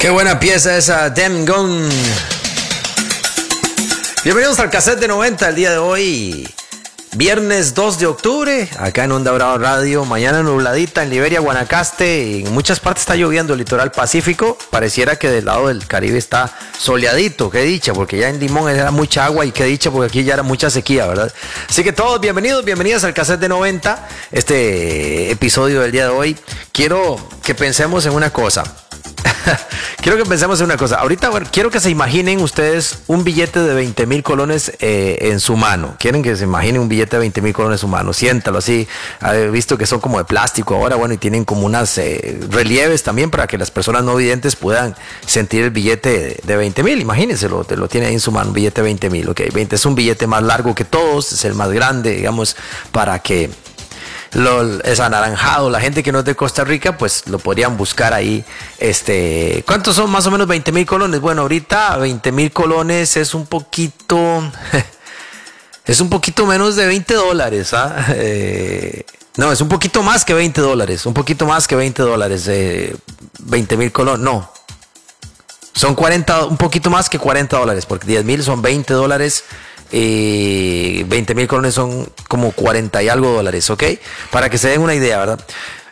Qué buena pieza esa, Damn Gone. Bienvenidos al Cassette de 90 el día de hoy, viernes 2 de octubre, acá en Onda Brava Radio. Mañana nubladita en Liberia, Guanacaste, en muchas partes está lloviendo el litoral pacífico. Pareciera que del lado del Caribe está soleadito, qué dicha, porque ya en Limón era mucha agua y qué dicha, porque aquí ya era mucha sequía, ¿verdad? Así que todos bienvenidos, bienvenidas al Cassette de 90, este episodio del día de hoy. Quiero que pensemos en una cosa. Ahorita, bueno, quiero que se imaginen ustedes un billete de 20,000 colones en su mano. Quieren que se imaginen un billete de 20,000 colones en su mano. Siéntalo así. He visto que son como de plástico ahora, bueno, y tienen como unas relieves también para que las personas no videntes puedan sentir el billete de 20,000. Imagínense, lo tiene ahí en su mano, un billete de 20,000. Ok, 20 es un billete más largo que todos, es el más grande, digamos, para que es anaranjado. La gente que no es de Costa Rica, pues lo podrían buscar ahí. ¿Cuántos son más o menos 20,000 colones? Bueno, ahorita 20,000 colones es un poquito es un poquito menos de $20, ¿ah? No, es un poquito más que $20, un poquito más que $20, 20,000 colones, no. Son 40, un poquito más que $40, porque 10,000 son $20. 20,000 colones son como 40 y algo dólares, ¿ok? Para que se den una idea, ¿verdad?